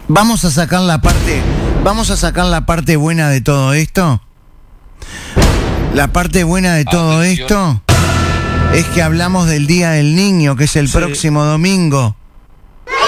Vamos a sacar la parte buena de todo esto. La parte buena de todo esto es que hablamos del Día del Niño, que es el próximo domingo.